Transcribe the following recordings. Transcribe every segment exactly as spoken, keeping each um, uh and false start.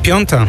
Piąta.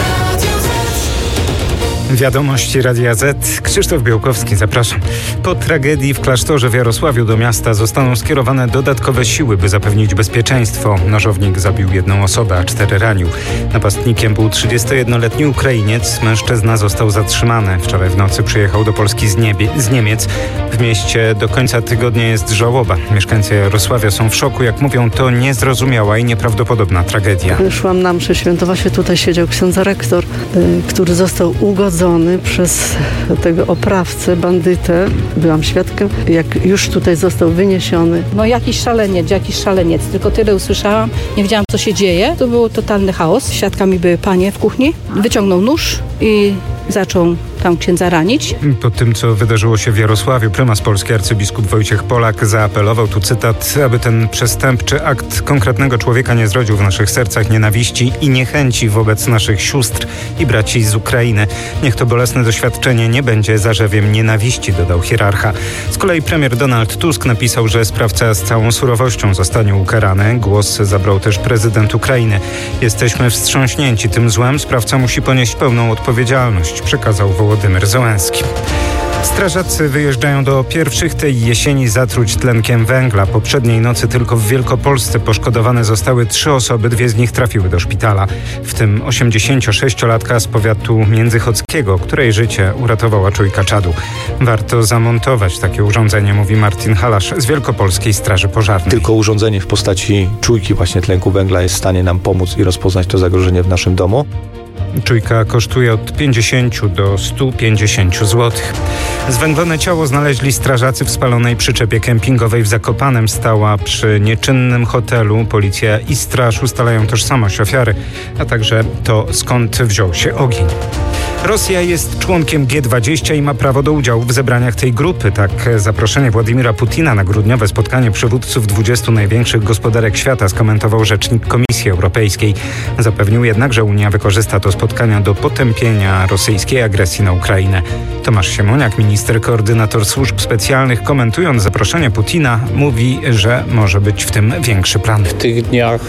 Wiadomości Radia Z. Krzysztof Białkowski, zapraszam. Po tragedii w klasztorze w Jarosławiu do miasta zostaną skierowane dodatkowe siły, by zapewnić bezpieczeństwo. Nożownik zabił jedną osobę, a cztery ranił. Napastnikiem był trzydziestojednoletni Ukrainiec. Mężczyzna został zatrzymany. Wczoraj w nocy przyjechał do Polski z, niebie, z Niemiec. W mieście do końca tygodnia jest żałoba. Mieszkańcy Jarosławia są w szoku. Jak mówią, to niezrozumiała i nieprawdopodobna tragedia. Szłam na mszę świętą, właśnie tutaj siedział ksiądz rektor, który został ugodzony przez tego oprawcę, bandytę. Byłam świadkiem, jak już tutaj został wyniesiony. No jakiś szaleniec, jakiś szaleniec. Tylko tyle usłyszałam. Nie wiedziałam, co się dzieje. To był totalny chaos. Świadkami były panie w kuchni. Wyciągnął nóż i zaczął tam księdza ranić. Po tym, co wydarzyło się w Jarosławiu, prymas polski arcybiskup Wojciech Polak zaapelował, tu cytat, aby ten przestępczy akt konkretnego człowieka nie zrodził w naszych sercach nienawiści i niechęci wobec naszych sióstr i braci z Ukrainy. Niech to bolesne doświadczenie nie będzie zarzewiem nienawiści, dodał hierarcha. Z kolei premier Donald Tusk napisał, że sprawca z całą surowością zostanie ukarany. Głos zabrał też prezydent Ukrainy. Jesteśmy wstrząśnięci tym złem. Sprawca musi ponieść pełną odpowiedzialność, przekazał Wołodymyr Zełenski. Strażacy wyjeżdżają do pierwszych tej jesieni zatruć tlenkiem węgla. Poprzedniej nocy tylko w Wielkopolsce poszkodowane zostały trzy osoby, dwie z nich trafiły do szpitala. W tym osiemdziesięciosześciolatka z powiatu międzychodzkiego, której życie uratowała czujka czadu. Warto zamontować takie urządzenie, mówi Martin Halasz z Wielkopolskiej Straży Pożarnej. Tylko urządzenie w postaci czujki właśnie tlenku węgla jest w stanie nam pomóc i rozpoznać to zagrożenie w naszym domu. Czujka kosztuje od pięćdziesięciu do stu pięćdziesięciu złotych. Zwęglone ciało znaleźli strażacy w spalonej przyczepie kempingowej w Zakopanem. Stała przy nieczynnym hotelu. Policja i straż ustalają tożsamość ofiary, a także to, skąd wziął się ogień. Rosja jest członkiem G dwadzieścia i ma prawo do udziału w zebraniach tej grupy. Tak zaproszenie Władimira Putina na grudniowe spotkanie przywódców dwudziestu największych gospodarek świata skomentował rzecznik Komisji Europejskiej. Zapewnił jednak, że Unia wykorzysta to spotkania do potępienia rosyjskiej agresji na Ukrainę. Tomasz Siemoniak, minister koordynator służb specjalnych, komentując zaproszenie Putina, mówi, że może być w tym większy plan. W tych dniach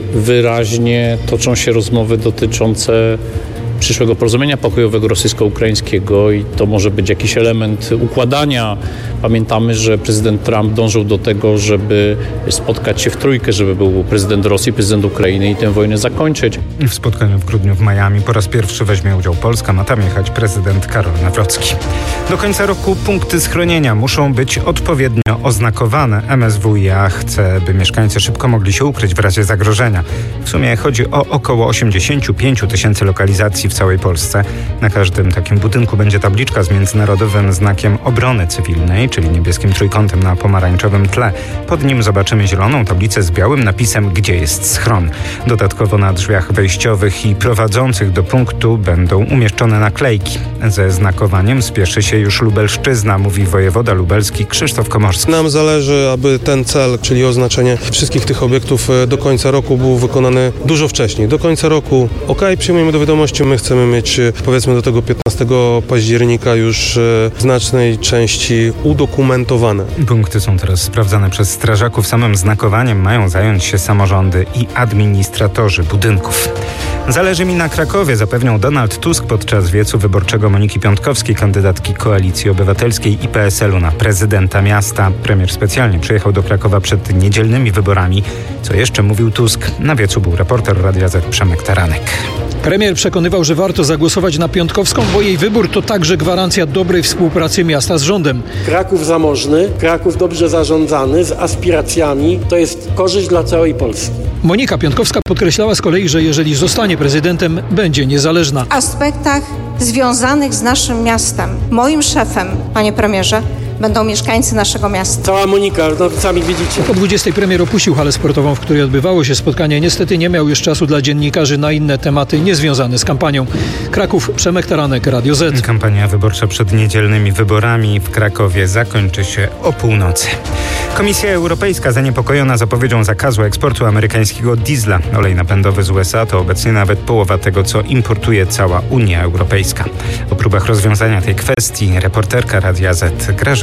wyraźnie toczą się rozmowy dotyczące przyszłego porozumienia pokojowego rosyjsko-ukraińskiego i to może być jakiś element układania. Pamiętamy, że prezydent Trump dążył do tego, żeby spotkać się w trójkę, żeby był prezydent Rosji, prezydent Ukrainy i tę wojnę zakończyć. W spotkaniu w grudniu w Miami po raz pierwszy weźmie udział Polska. Ma tam jechać prezydent Karol Nawrocki. Do końca roku punkty schronienia muszą być odpowiednio oznakowane. M S W i A chce, by mieszkańcy szybko mogli się ukryć w razie zagrożenia. W sumie chodzi o około osiemdziesiąt pięć tysięcy lokalizacji w całej Polsce. Na każdym takim budynku będzie tabliczka z międzynarodowym znakiem obrony cywilnej, czyli niebieskim trójkątem na pomarańczowym tle. Pod nim zobaczymy zieloną tablicę z białym napisem, gdzie jest schron. Dodatkowo na drzwiach wejściowych i prowadzących do punktu będą umieszczone naklejki. Ze znakowaniem spieszy się już Lubelszczyzna, mówi wojewoda lubelski Krzysztof Komorski. Nam zależy, aby ten cel, czyli oznaczenie wszystkich tych obiektów do końca roku był wykonany dużo wcześniej. Do końca roku, okej, przyjmujemy do wiadomości, my chcemy mieć powiedzmy do tego piętnastego października już w znacznej części udokumentowane. Punkty są teraz sprawdzane przez strażaków. Samym znakowaniem mają zająć się samorządy i administratorzy budynków. Zależy mi na Krakowie, zapewniał Donald Tusk podczas wiecu wyborczego Moniki Piątkowskiej, kandydatki Koalicji Obywatelskiej i P S L u na prezydenta miasta. Premier specjalnie przyjechał do Krakowa przed niedzielnymi wyborami. Co jeszcze mówił Tusk? Na wiecu był reporter Radia Z Przemek Taranek. Premier przekonywał, że warto zagłosować na Piątkowską, bo jej wybór to także gwarancja dobrej współpracy miasta z rządem. Kraków zamożny, Kraków dobrze zarządzany, z aspiracjami, to jest korzyść dla całej Polski. Monika Piątkowska podkreślała z kolei, że jeżeli zostanie prezydentem, będzie niezależna. W aspektach związanych z naszym miastem, moim szefem, panie premierze, będą mieszkańcy naszego miasta. Cała Monika, no sami widzicie. Po dwudziestej premier opuścił halę sportową, w której odbywało się spotkanie. Niestety nie miał już czasu dla dziennikarzy na inne tematy niezwiązane z kampanią. Kraków, Przemek Taranek, Radio Z. Kampania wyborcza przed niedzielnymi wyborami w Krakowie zakończy się o północy. Komisja Europejska zaniepokojona zapowiedzią zakazu eksportu amerykańskiego diesla. Olej napędowy z U S A to obecnie nawet połowa tego, co importuje cała Unia Europejska. O próbach rozwiązania tej kwestii reporterka Radia Z Grażyna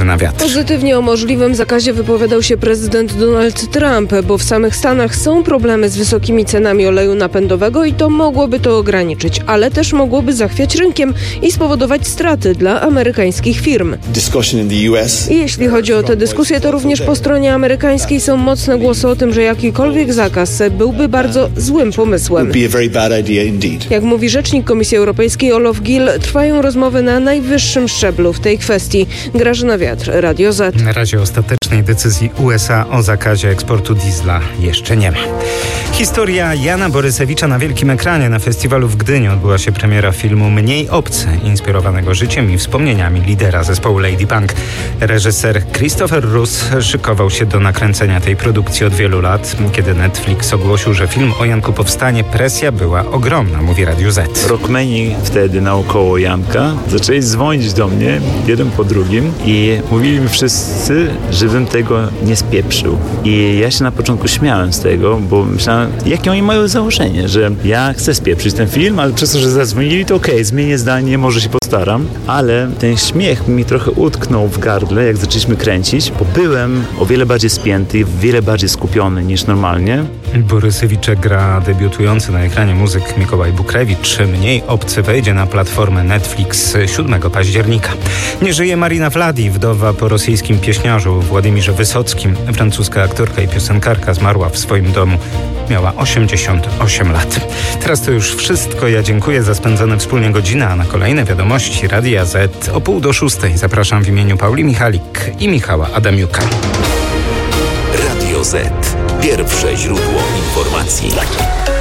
Grażyna Wiatr. Pozytywnie o możliwym zakazie wypowiadał się prezydent Donald Trump, bo w samych Stanach są problemy z wysokimi cenami oleju napędowego i to mogłoby to ograniczyć, ale też mogłoby zachwiać rynkiem i spowodować straty dla amerykańskich firm. I jeśli chodzi o tę dyskusję, to również po stronie amerykańskiej są mocne głosy o tym, że jakikolwiek zakaz byłby bardzo złym pomysłem. Jak mówi rzecznik Komisji Europejskiej Olof Gill, trwają rozmowy na najwyższym szczeblu w tej kwestii. Grażyna Wiatr, Radio Z. Na razie ostatecznej decyzji U S A o zakazie eksportu diesla jeszcze nie ma. Historia Jana Borysewicza na wielkim ekranie. Na festiwalu w Gdyni odbyła się premiera filmu Mniej obcy, inspirowanego życiem i wspomnieniami lidera zespołu Lady Punk. Reżyser Christopher Roos szykował się do nakręcenia tej produkcji od wielu lat. Kiedy Netflix ogłosił, że film o Janku powstanie, presja była ogromna, mówi Radio Z. Rockmeni wtedy naokoło Janka zaczęli dzwonić do mnie jeden po drugim i mówili mi wszyscy, żebym tego nie spieprzył. I ja się na początku śmiałem z tego, bo myślałem, jakie oni mają założenie, że ja chcę spieprzyć ten film, ale przez to, że zadzwonili, to okej, okay, zmienię zdanie, może się postaram. Ale ten śmiech mi trochę utknął w gardle, jak zaczęliśmy kręcić, bo byłem o wiele bardziej spięty, wiele bardziej skupiony niż normalnie. Borysewicze gra debiutujący na ekranie muzyk Mikołaj Bukrewicz. Mniej obcy wejdzie na platformę Netflix siódmego października. Nie żyje Marina Vladi, wdowa po rosyjskim pieśniarzu Władimirze Wysockim. Francuska aktorka i piosenkarka zmarła w swoim domu. Miała osiemdziesiąt osiem lat. Teraz to już wszystko. Ja dziękuję za spędzone wspólnie godziny, a na kolejne wiadomości Radia Z o pół do szóstej zapraszam w imieniu Pauli Michalik i Michała Adamiuka. Radio Z. Pierwsze źródło informacji.